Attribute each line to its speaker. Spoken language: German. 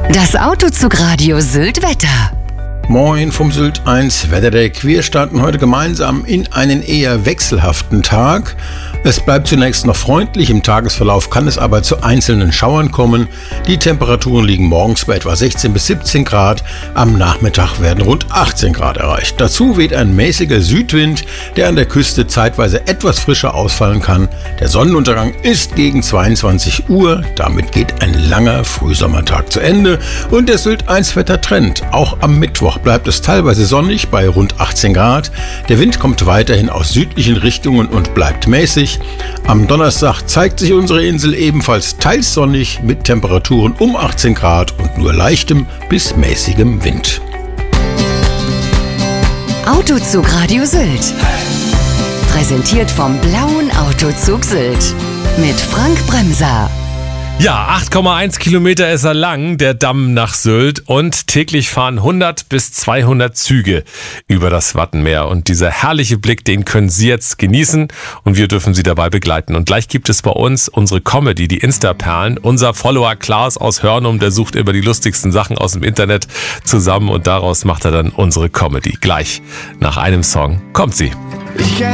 Speaker 1: Das Autozugradio Sylt Wetter.
Speaker 2: Moin vom Sylt 1 Wetterdeck. Wir starten heute gemeinsam in einen eher wechselhaften Tag. Es bleibt zunächst noch freundlich, im Tagesverlauf kann es aber zu einzelnen Schauern kommen. Die Temperaturen liegen morgens bei etwa 16 bis 17 Grad, am Nachmittag werden rund 18 Grad erreicht. Dazu weht ein mäßiger Südwind, der an der Küste zeitweise etwas frischer ausfallen kann. Der Sonnenuntergang ist gegen 22 Uhr, damit geht ein langer Frühsommertag zu Ende und der Sylt 1 Wetter trennt. Auch am Mittwoch bleibt es teilweise sonnig bei rund 18 Grad. Der Wind kommt weiterhin aus südlichen Richtungen und bleibt mäßig. Am Donnerstag zeigt sich unsere Insel ebenfalls teils sonnig mit Temperaturen um 18 Grad und nur leichtem bis mäßigem Wind.
Speaker 1: Autozugradio Sylt. Präsentiert vom Blauen Autozug Sylt. Mit Frank Bremser.
Speaker 3: Ja, 8,1 Kilometer ist er lang, der Damm nach Sylt, und täglich fahren 100 bis 200 Züge über das Wattenmeer. Und dieser herrliche Blick, den können Sie jetzt genießen und wir dürfen Sie dabei begleiten. Und gleich gibt es bei uns unsere Comedy, die Insta-Perlen. Unser Follower Klaas aus Hörnum, der sucht immer die lustigsten Sachen aus dem Internet zusammen und daraus macht er dann unsere Comedy. Gleich nach einem Song kommt sie.